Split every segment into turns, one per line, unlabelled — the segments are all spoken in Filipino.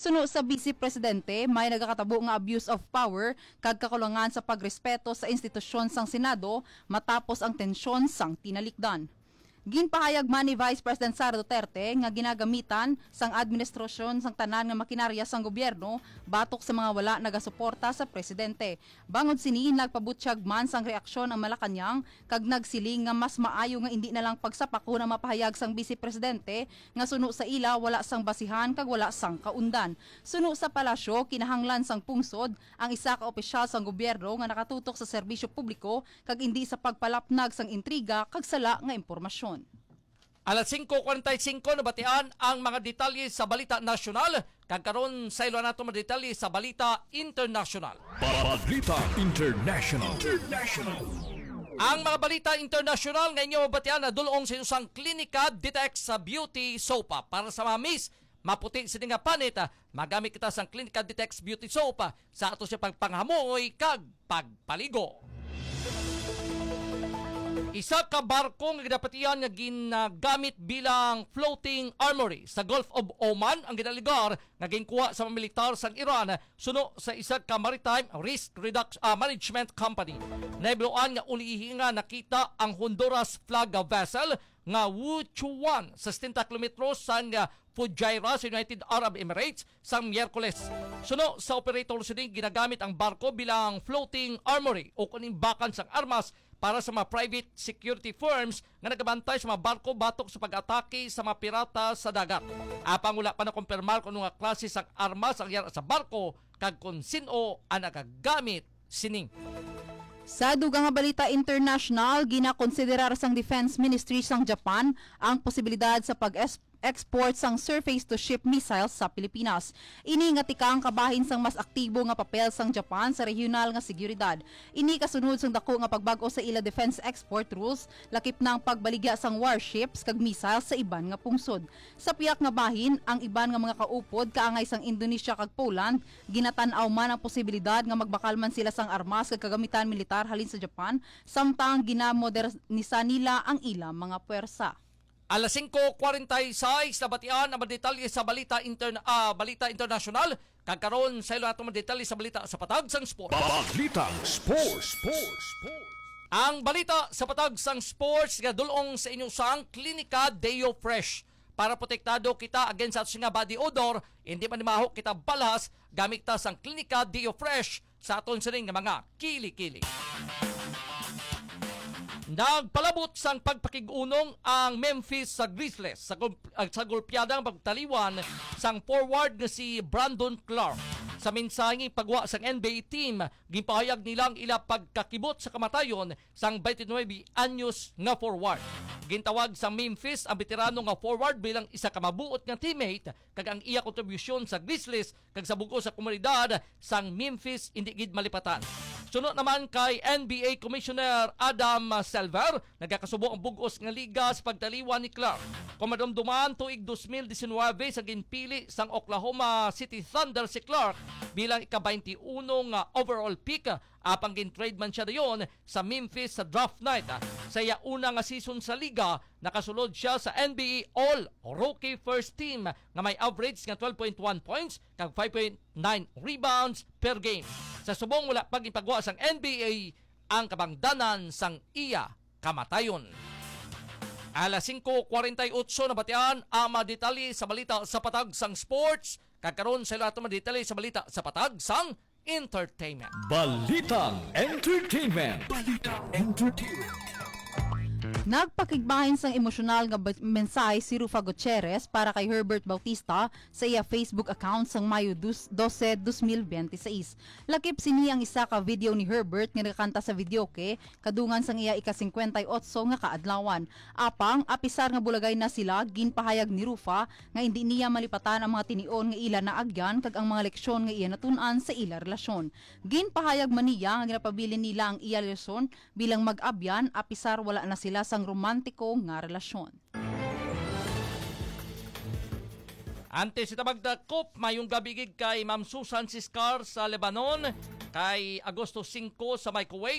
Suno sa Vice Presidente, may nagakatabo nga abuse of power kag kakulangan sa pagrespeto sa institusyon sang Senado matapos ang tensyon sang tinalikdan. Ginpahayag man ni Vice President Sara Duterte nga ginagamitan sang administrasyon sang tanan nga makinarya sang gobyerno batok sa mga wala nagasuporta sa presidente. Bangod sini nagpabutyag man sang reaksyon ang Malacañang kag nagsiling nga mas maayo nga hindi na lang pagsapako na mapahayag sang Vice Presidente nga suno sa ila wala sang basihan kag wala sang kaundan. Suno sa palasyo kinahanglan sang pungsod ang isa ka opisyal sang gobyerno nga nakatutok sa serbisyo publiko kag hindi sa pagpalapnag sang intriga kag sala nga impormasyon.
Alas 5:45 nabatian ang mga detalye sa balita nasyonal. Kagkaroon sa ilo nato mga detalye sa balita international.
Balita International.
Ang mga balita international ngayon mabatian na dulong sa isang klinika Ditex sa Beauty Soap. Para sa mga miss, maputi sa nga panit, magamit kita sa klinika Ditex Beauty Soap sa ato siya pagpanghamoy kag pagpaligo. Isa ka barko nga gidapatian nga ginagamit bilang floating armory sa Gulf of Oman ang ginaligar nga ginkuha sa mga militar sang Iran suno sa isa ka maritime risk management company. Naibiluan nga ulihi nga nakita ang Honduras flag vessel nga Wuchuan sa 70 kilometros sang Fujairah sa United Arab Emirates sang Miyerkules. Suno sa operator sining ginagamit ang barko bilang floating armory o kunimbakan sang armas para sa mga private security firms nga nagabantay sa mga barko batok sa pag-atake sa mga pirata sa dagat. Apang wala pa na kumpirmar kung nga klase sang armas ang yara sa barko kag kung sino ang nagagamit sining.
Sa dugang nga balita international, ginakonsiderar sang Defense Ministry sang Japan ang posibilidad sa pag-export sang surface-to-ship missiles sa Pilipinas. Ini nga tikang kabahin sang mas aktibo nga papel sang Japan sa regional nga seguridad. Ini kasunod sang dako nga pagbago sa ila defense export rules, lakip ng pagbaligya sang warships kag missiles sa iban nga pungsod. Sa piyak nga bahin, ang iban nga mga kaupod kaangay sang Indonesia kag Poland, ginatan-aw man ang posibilidad nga magbakal man sila sang armas kag kagamitan militar halin sa Japan, samtang ginamodernisa nila ang ilang mga puwersa.
Alas 5:46 nabatian ang detalye sa balita international. Kagkaroon sa ilo atong detalye sa balita sa patag sang sports.
Balitang Sports.
Ang balita sa patag sang sports nga dulong sa inyo sang Klinika Deo Fresh. Para protektado kita against sa nga body odor, hindi man mahok kita balas, gamit ta sang Klinika Deo Fresh sa aton sining nga mga kili-kili. Nagpalabot sang pagpakig-unong ang Memphis sa Grizzlies sa golpyadang pagtaliwan sang forward nga si Brandon Clark. Sa mensaheng pagwa sang NBA team, ginpahayag nilang ila pagkakibot sa kamatayon sang 29 anyos nga forward. Gintawag sa Memphis ang veterano nga forward bilang isa ka mabuot nga teammate kag ang iya kontribusyon sa Grizzlies kag sa bugo sa komunidad sang Memphis hindi gid malipatan. Sunod naman kay NBA Commissioner Adam Silver, nagkakasubo ang bugos nga liga sa pagtaliwan ni Clark. Kumadumduman tuig 2019 sa ginpili sang Oklahoma City Thunder si Clark bilang ika-21 nga overall pick. Apang gin-trade man siya dayon sa Memphis sa draft night. Sa iya una nga season sa liga, nakasulod siya sa NBA All-Rookie First Team nga may average nga 12.1 points kag 5.9 rebounds per game. Sa subong wala pag ipagwa sang NBA ang kabangdanan sang iya kamatayon. Alas 5:48 na batian ang mga detalye sa balita sa patag sang sports. Kagkaroon sa lahat ng mga detalye sa balita sa patag sang entertainment.
Balitang Entertainment.
Nagpakigbahin sang emosyonal nga mensahe si Rufa Gutierrez para kay Herbert Bautista sa iya Facebook account sang Mayo 12, 2026. Lakip sini ang isa ka video ni Herbert nga nakanta sa videoke kadungan sang iya ika-58 nga kaadlawan. Apang apisar nga bulagay na sila, ginpahayag ni Rufa nga hindi niya malipatan ang mga tinion nga ila naagyan kag ang mga leksyon nga iya natun-an sa ila relasyon. Ginpahayag man niya nga ginapabilin nila ang iya lesson bilang mag-abyan apisar wala na sila sang romantiko nga relasyon.
Ante si tabagdakop, mayong gabigig kay Ma'am Susan Siscar sa Lebanon, kay Agosto 5 sa may Kuwait,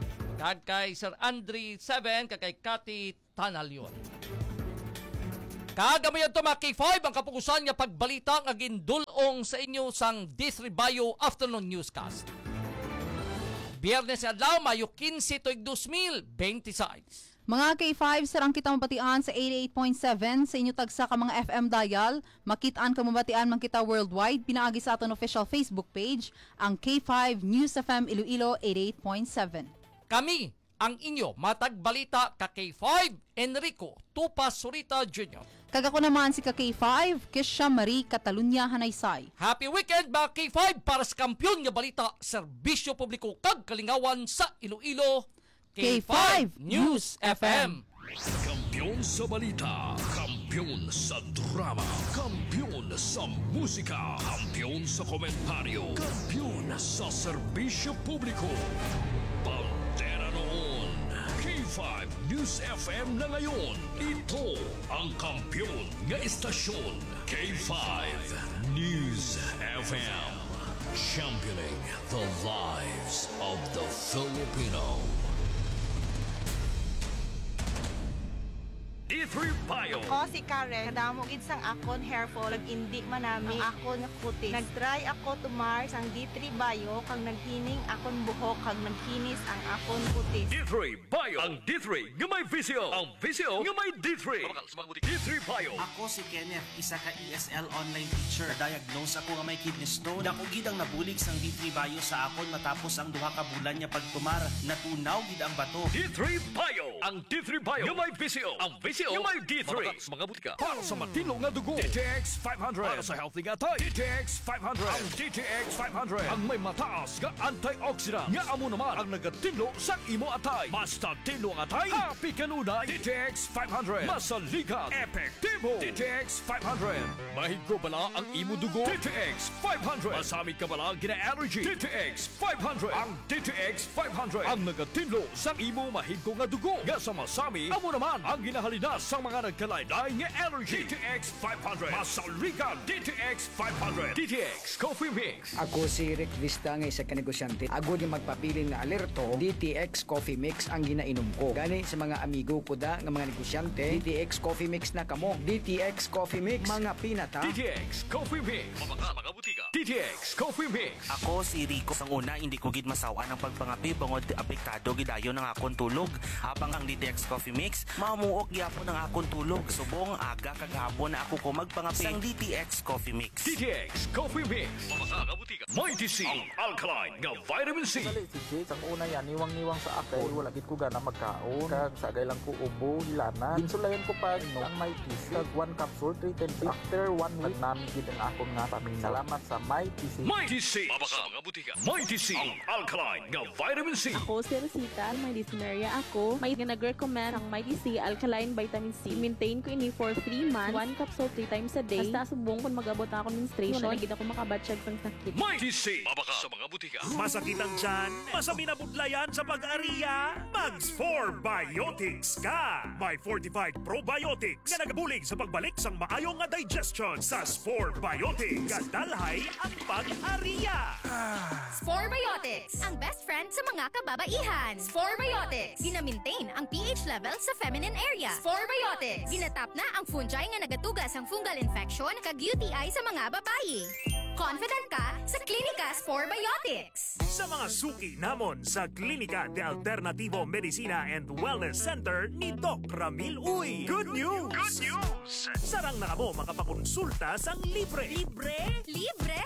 kag kay Sir Andre 7, kag kay Cathy Tanalyon. Kagamayan to mga K5 ang kapukusan nga pagbalita nga gindulong sa inyo sang D3 Bio Afternoon Newscast. Biyernes adlaw, Mayo 15 tuig 2026.
Mga K5, sarang kita mabatian sa 88.7 sa inyo tagsa ka mga FM dial. Makitaan ka mabatian man kita worldwide. Pinaagi sa aton official Facebook page, ang K5 News FM Iloilo 88.7.
Kami ang inyo matagbalita ka K5 Enrico Tupas Surita Jr.
Kagako naman si K5, Kisha Marie Catalunya Hanaysay.
Happy weekend mga K5 para sa kampyon nga balita, serbisyo publiko kag kalingawan sa Iloilo.
K5
News FM.
Kampiyon sa balita, kampiyon sa drama, kampiyon sa musika, kampiyon sa komentaryo, kampiyon sa serbisyo publiko. Pantera noon, K5 News FM na ngayon. Ito ang kampiyon nga istasyon, K5 News FM. Championing the lives of the Filipino. D3 Bio.
Ako si Karen, kadamo gid sang akon hair fall, indi man nami ang akon nga kutis. Nagtry ako tumar sang D3 Bio kag naghining akon buhok kag nagkinis ang akon kutis.
D3 Bio. Ang D3 nga may visyo. Ang visyo nga may D3. D3 Bio.
Ako si Kenneth, isa ka ESL online teacher. Diagnose ako nga may kidney stone. Ako gid ang nabulig sang D3 Bio sa akon matapos ang duha ka bulan niya pagtumar. Natunaw gid ang bato.
D3 Bio. Ang D3 Bio nga may visyo. Ang visyo nga may D3. Mga butika. Para sa matino nga dugo. DTX 500. Para sa healthy nga tayo. DTX 500. Ang DTX 500. Ang may mataas nga antioxidant. Nga amo naman ang nagatinlo sa imo atay. Basta tinlo ang atay. Happy kanunay. DTX 500. Masaligan. Epektibo. DTX 500. Mahigko bala ang imo dugo. DTX 500. Masami ka bala gina-allergy. DTX 500. Ang DTX 500. Ang nagatinlo sa imo mahigko nga dugo. Nga sa masami, amo naman ang ginahalina sa mga nagkalaylay nga allergy. DTX 500. Masaligan. DTX 500. DTX Coffee Mix.
Ako si Rick Vista nga isa ka negosyante. Ako di magpapili nga alerto, DTX Coffee Mix ang ginainom ko. Gani sa mga amigo ko da nga mga negosyante, DTX Coffee Mix na kamo. DTX Coffee Mix, mga pinata.
DTX Coffee Mix. Mga butika. DTX Coffee Mix.
Ako si Rico. Sang una, hindi ko gid masawa ng pagpangapi bangod apektado gidayon ng akon tulog. Habang ang DTX Coffee Mix, mamuok gyapon ang akon tulog. Subong aga kagahapon na ako ko magpangapi sang DTX Coffee Mix.
DTX Coffee Mix. Mga butika. Mighty C. Ang alkaline nga vitamin C.
Dali si Jade, ang una yan, niwang-niwang sa akay, wala gid ko gana magkaon, kag sagay lang ko ubo, hilana. Ginsulayan ko pa no, ang may TC, kag 1 capsule, 3 times. After 1 week, namin gid ang akong nga paminaw. Salamat sa may TC.
Mighty C. Mga butika. Mighty C. Ang alkaline nga vitamin C.
Ako si Rosita, may dyspnea ako. May nag-recommend ang Mighty C Alkaline Vitamin C. Maintain ko ini for 3 months, 1 capsule 3 times a day. Basta subong kung mag-abot ako ng menstruation, wala gid ako makabatsyag sang sakit.
Mighty C. Sa mga butika.
Masakit ang tiyan, masami na budlayan sa pag-ariya, Mags 4 Biotics ka! May fortified probiotics nga nagabulig sa pagbalik sang maayong nga digestion sa Spore Biotics. Kadalhay ang pag-ariya!
Spore Biotics, ang best friend sa mga kababaihan. Spore Biotics, gina-maintain ang pH level sa feminine area. Spore Biotics, ginatap na ang fungi nga nagatugas ang fungal infection kag UTI sa mga babayi. Confident ka sa Klinika Spore Biotics.
Sa mga suki namon sa Klinika de Alternativo Medicina and Wellness Center ni Doc Ramil Uy. Good news! Good news! Sarang na mo makapakonsulta sang libre. Libre?
Libre!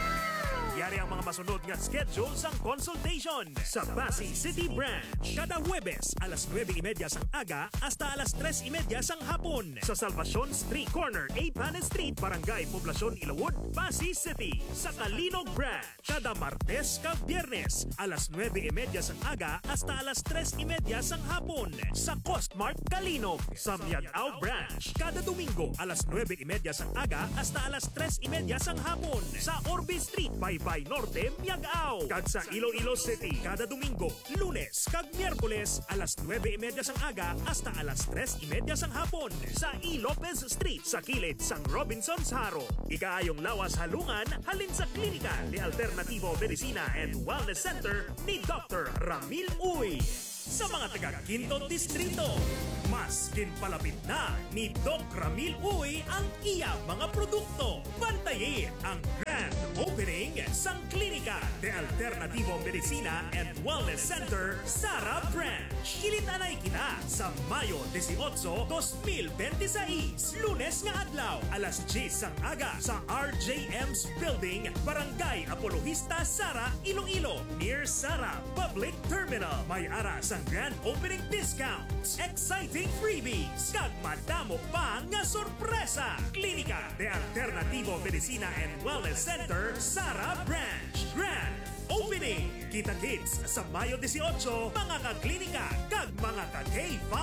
Yari ang mga masunod nga schedule sang consultation sa Pasig City Branch. Kada Huwebes, alas 9:30 sang aga hasta alas 3:30 sang hapon sa Salvacion Street Corner, 8 Panes Street, Barangay Poblacion, Ilawod, Pasig City. Sa Kalinog Branch, kada Martes kag Biyernes, alas 9:30 sang aga hasta alas 3:30 sang hapon sa Costmart Kalinog. Sa Miagao Branch, kada Domingo, alas 9:30 sang aga hasta alas 3:30 sang hapon sa Orbe Street, Baybay Norte, Miagao. Kag sa Iloilo City, kada Domingo, Lunes kag Miyerkules, alas 9:30 sang aga hasta alas 3:30 sang hapon sa E. Lopez Street sa kilid sang Robinson's Haro. Ikaayong lawas halungan halin sa Klinika de Alternativo Medicina and Wellness Center ni Dr. Ramil Uy. Sa mga taga Quinto Distrito, mas ginpalapit na ni Doc Ramil Uy ang iya mga produkto. Bantayin ang grand opening sang Klinika de Alternativo Medicina and Wellness Center, Sara Branch. Kilitanay kita sa Mayo 18, 2026, Lunes nga adlaw, alas 10 sang aga sa RJM's Building, Barangay Apologista, Sara, Iloilo, near Sara Public Terminal. May ara sang grand opening discounts, exciting freebies, kag madamo pa nga sorpresa. Klinika de Alternativo Medicina and Wellness Center, Sara Branch. Grand Opening! Kita-kits sa Mayo 18, mga ka-klinika kag mga ka-K5.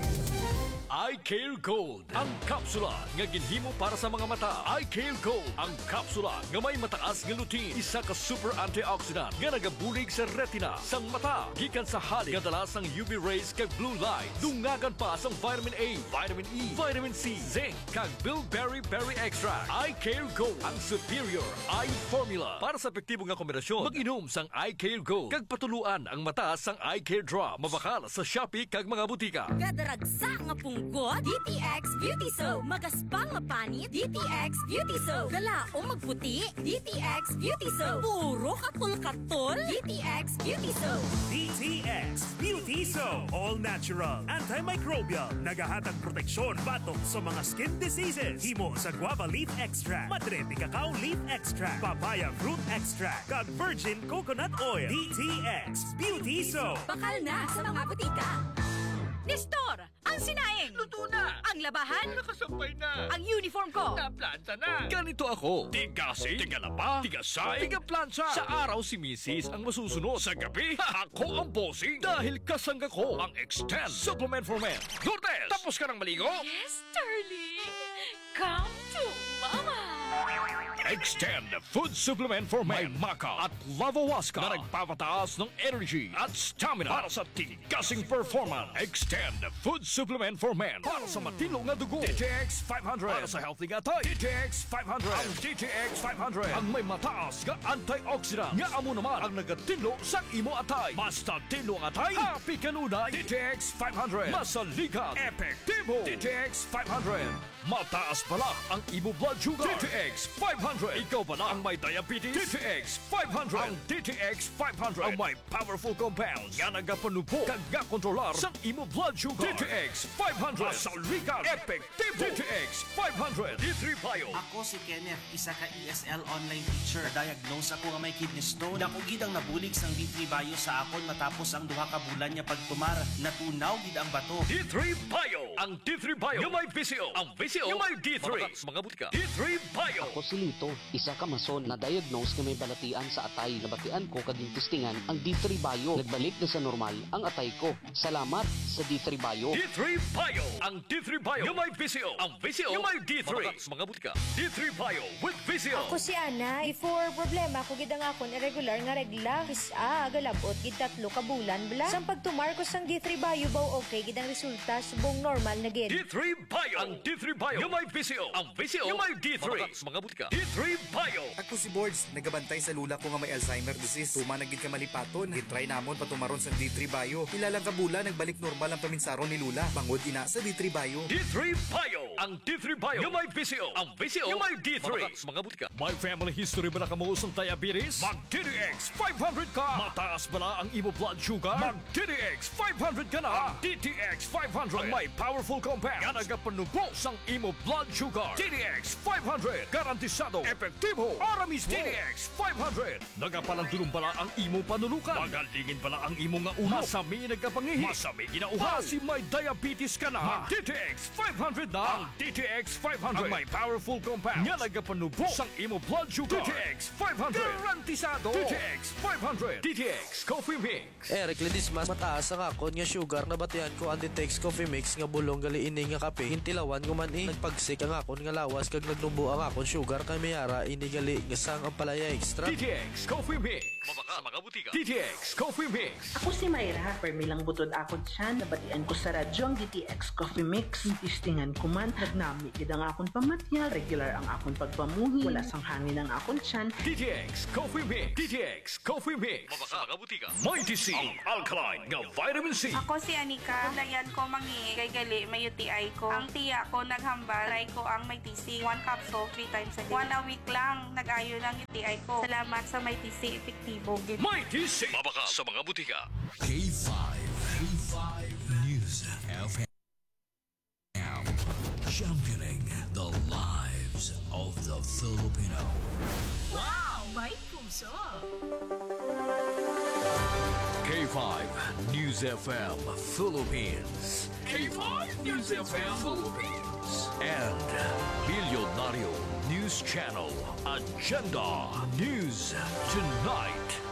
iCare Gold, ang kapsula nga ginhimo para sa mga mata. iCare Gold, ang kapsula nga may mataas nga lutein, isa ka super antioxidant nga nagabulig sa retina sang mata. Gikan sa halik nga dala sang UV rays kag blue light. Dungagan pa sang vitamin A, vitamin E, vitamin C, zinc kag bilberry berry extract. iCare Gold, ang superior eye formula. Para sa epektibo nga kombinasyon, mag-inom sang iCare Gold kag patuluan ang mata sang iCare Drop. Mabakal sa Shopee kag mga butika.
Kadaragsa nga punggot, DTX Beauty Soap. Magaspang nga panit, DTX Beauty Soap. Galaong magputi, DTX Beauty Soap. Puro katol-katol, DTX Beauty Soap.
DTX Beauty Soap. All natural, antimicrobial, nagahatag proteksyon batok sa mga skin diseases. Himo sa guava leaf extract, madre de cacao leaf extract, papaya fruit extract, kag virgin coconut oil. DTX Beauty Soap.
Bakal na sa mga butika. Nestor, ang sinaing.
Luto na!
Ang labahan.
Nakasampay na!
Ang uniform ko.
Naplanta na! Ganito ako. Tigasi, tigalapa, tigasay, tigaplansya. Sa araw si Mrs. ang masusunod. Sa gabi, ako ang bossing. Dahil kasangga ko ang Extend Supplement for Men. Lourdes, tapos ka ng maligo?
Yes, darling. Come to mama.
Extend Food Supplement for Men. May Maca at Lavawaska na nagpapataas ng energy at stamina para sa tigasing performance. Extend Food Supplement for Men para sa matino nga dugo. DTX 500 para sa healthy nga tayo. DTX 500. Ang DTX 500 ang may mataas nga antioxidant nga amo naman ang nagatinlo sa imo atay. Basta tinlo ang atay, happy kanunay. DTX 500. Masalikan, epektibo. DTX 500. Mataas pala ang imo blood sugar. DTX 500. Ikaw pala ang may diabetes. DTX 500. Ang DTX 500 ang may powerful compounds nga nagapanubo kag kontrolar sa imo blood sugar. DTX 500. Masalikan, epektibo. DTX 500. D3 Bio.
Ako si Kenneth, isa ka ESL online teacher. Diagnose ako nga may kidney stone. Dako gid ang nabulig sang D3 Bio sa akon matapos ang duha ka bulan niya pagtumar. Natunaw gid ang bato.
D3 Bio. Ang D3 Bio yung may VCO. Ang VCO yung may D3. Mga butika. D3 Bio.
Ako si Lito, isa ka mason na diagnose nga may balatian sa atay. Nabatian ko kaging testingan ang D3 Bio. Nagbalik na sa normal ang atay ko. Salamat sa D3 Bio.
D3 Bio. Ang D3 Bio yung may VCO. Ang VCO yung may D3. Mga butika. D3 Bio with VCO.
Ako si Ana. Before problema ko gid ang akon irregular nga regla. Isa galabot gid 3 ka bulan bla. Sang pagtumar ko sang D3 Bio baw okay gid ang resulta subong normal na gid.
D3 Bio. Ang D3 Bio yung may VCO. Ang VCO yung may D3. Mga butika. D3 Bio.
Ako si Boards, nagabantay sa lula ko nga may Alzheimer disease. Tuma na gid ka malipaton. Gitry namon patumaron sa D3 Bio. Ilalang kabula nagbalik normal ang paminsaron ni Lula. Bangod ina sa D3 Bio.
D3 Bio. Ang D3 Bio yung may VCO. Ang VCO yung may D3. Mga butika. May family history ba na kamuusong diabetes? Mag-DTX 500 ka. Mataas ba na ang imo blood sugar? Mag-DTX 500 ka na. Ang DTX 500 ang may powerful compounds nga nagapanubo sang imo blood sugar. DTX 500 garantisado, epektibo, aramis mo. DTX 500 nagapalandulong pala ang imo panulukan. Magalingin pala ang imo nga ulo. Masami nagkapangihi. Masami ginauhaw. Kasi may diabetes ka na. DTX 500 na. Ang DTX 500 ang may powerful compounds nga nagapanubo sang imo blood sugar. DTX 500 garantisado. DTX 500. DTX Coffee Mix.
Eric Ledismas, mataas ang akon nga sugar na batian ko ang DTX Coffee Mix nga bulong gali ini nga kape. Hintilawan ko man nagpagsik ang akon nga lawas kag nagnubo ang akon sugar kay mayara ini gali nga sang ang palaya extra.
DTX Coffee Mix. Mabaka mga butika. DTX Coffee Mix.
Ako si Mayra, permilang butod akon siya, nabatian ko sa radyo ang DTX Coffee Mix. Tistingan ko man, nagnami gid ang akon pamatya, regular ang akon pagpamuhi, wala sang hangin ang akon tiyan.
DTX Coffee Mix. DTX Coffee Mix. Mabaka mga butika. Mighty C. Ang alkaline nga vitamin C.
Ako si Anika, layan ko mangi, kay gali, may UTI ko. Ang tiya ko naghambal, try ko ang may TC, 1 capsule 3 times a day. 1 a week lang, nag-ayo ng UTI ko. Salamat sa may TC, epektibo.
Mighty C. Mabaka sa mga butika.
K5 News FM, championing the lives of the Filipino.
Wow! May puso!
K5 News FM Philippines.
K5 News FM Philippines.
And Bilyonaryo News Channel Agenda News Tonight.